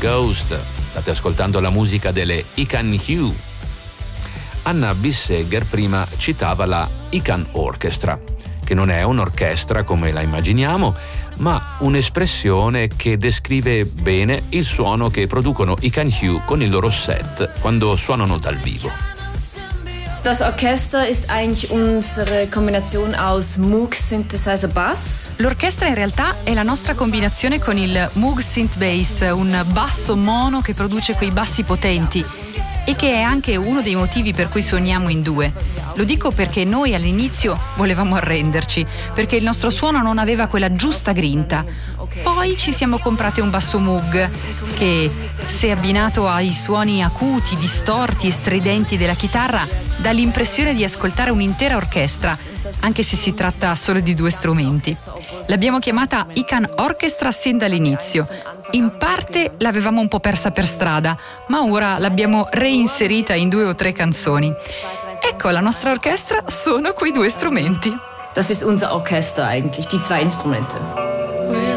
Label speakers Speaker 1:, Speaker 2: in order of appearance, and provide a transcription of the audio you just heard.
Speaker 1: Ghost. State ascoltando la musica delle Ican Hue. Anna Bissegger prima citava la Ican Orchestra, che non è un'orchestra come la immaginiamo, ma un'espressione che descrive bene il suono che producono i Ican Hue con il loro set quando suonano dal vivo.
Speaker 2: Das Orchester ist eigentlich unsere Kombination aus Moog Synthesizer Bass.
Speaker 3: L'orchestra in realtà è la nostra combinazione con il Moog Synth Bass, un basso mono che produce quei bassi potenti e che è anche uno dei motivi per cui suoniamo in due. Lo dico perché noi all'inizio volevamo arrenderci, perché il nostro suono non aveva quella giusta grinta. Poi ci siamo comprati un basso Moog che, se abbinato ai suoni acuti, distorti e stridenti della chitarra, dà l'impressione di ascoltare un'intera orchestra, anche se si tratta solo di due strumenti. L'abbiamo chiamata Ican Orchestra sin dall'inizio. In parte l'avevamo un po' persa per strada, ma ora l'abbiamo reinserita in 2 o 3 canzoni. Ecco, la nostra orchestra sono quei 2 strumenti.
Speaker 2: Das ist unser Orchester eigentlich, die 2 Instrumente.